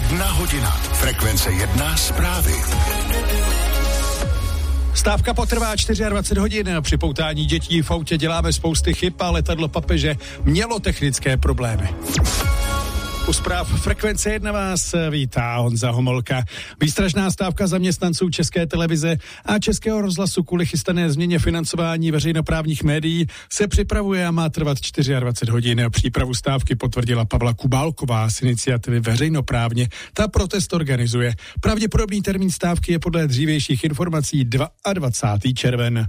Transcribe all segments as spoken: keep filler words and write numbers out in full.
Jedna hodina. Frekvence jedna zprávy. Stávka potrvá dvacet čtyři hodin. Při poutání dětí v autě děláme spousty chyb a letadlo papeže mělo technické problémy. U zpráv Frekvence jedna vás vítá Honza Homolka. Výstražná stávka zaměstnanců České televize a Českého rozhlasu kvůli chystané změně financování veřejnoprávních médií se připravuje a má trvat dvacet čtyři hodin. Přípravu stávky potvrdila Pavla Kubálková z iniciativy Veřejnoprávně. Ta protest organizuje. Pravděpodobný termín stávky je podle dřívějších informací dvacátého druhého června.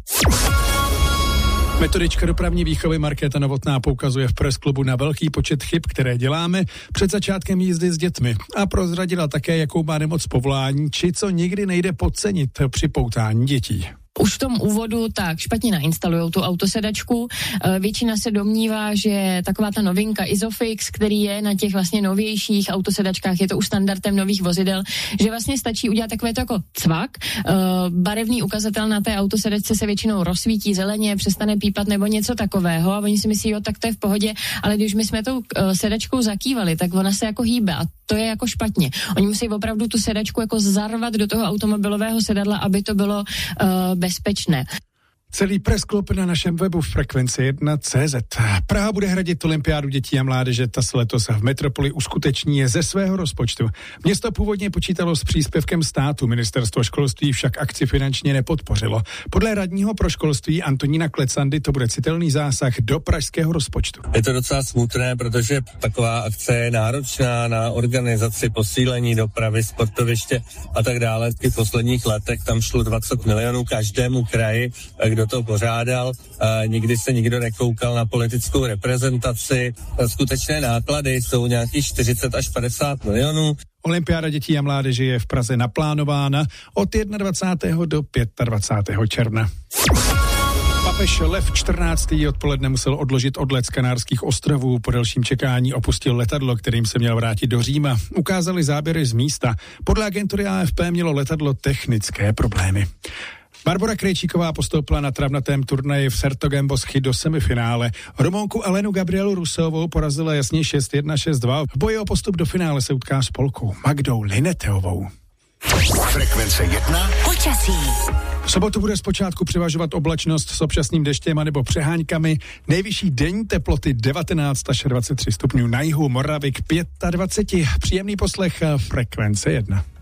Metodička dopravní výchovy Markéta Novotná poukazuje v Press Clubu na velký počet chyb, které děláme před začátkem jízdy s dětmi a prozradila také, jakou má nemoc povolání, či co nikdy nejde podcenit při poutání dětí. Už v tom úvodu tak špatně nainstalujou tu autosedačku. Většina se domnívá, že taková ta novinka Isofix, který je na těch vlastně novějších autosedačkách, je to už standardem nových vozidel, že vlastně stačí udělat takové to jako cvak. Barevný ukazatel na té autosedačce se většinou rozsvítí zeleně, přestane pípat nebo něco takového a oni si myslí, jo, tak to je v pohodě, ale když my jsme tou sedačkou zakývali, tak ona se jako hýbe a to je jako špatně. Oni musí opravdu tu sedačku jako zarvat do toho automobilového sedadla, aby to bylo uh, bezpečné. Celý Press Club na našem webu Frekvence jedna tečka cé zet. Praha bude hradit olympiádu dětí a mládeže, ta se letos v metropoli uskuteční ze svého rozpočtu. Město původně počítalo s příspěvkem státu, ministerstvo školství však akci finančně nepodpořilo. Podle radního pro školství Antonína Klecandy to bude citelný zásah do pražského rozpočtu. Je to docela smutné, protože taková akce je náročná na organizaci, posílení dopravy, sportoviště a tak dále. V posledních letech tam šlo dvacet milionů každému kraji, kdo to pořádal, a nikdy se nikdo nekoukal na politickou reprezentaci. Skutečné náklady jsou nějakých čtyřicet až padesát milionů. Olympiáda dětí a mládeže je v Praze naplánována od dvacátého prvního do dvacátého pátého června. Papež Lev čtrnáctý odpoledne musel odložit odlet z Kanárských ostrovů. Po delším čekání opustil letadlo, kterým se měl vrátit do Říma. Ukázali záběry z místa. Podle agentury A F P mělo letadlo technické problémy. Barbora Krejčíková postoupila na travnatém turnaji v Sertogenboschy do semifinále. Rumunku Alenu Gabrielu Rusovou porazila jasně šest jedna šest dva. V boji o postup do finále se utká s Polkou Magdou Lineteovou. Frekvence jedna. Počasí. V sobotu bude zpočátku převažovat oblačnost s občasným deštěm anebo přeháňkami. Nejvyšší denní teploty devatenáct až dvacet tři stupňů, na jihu Moravy k dvaceti pěti. Příjemný poslech Frekvence jedna.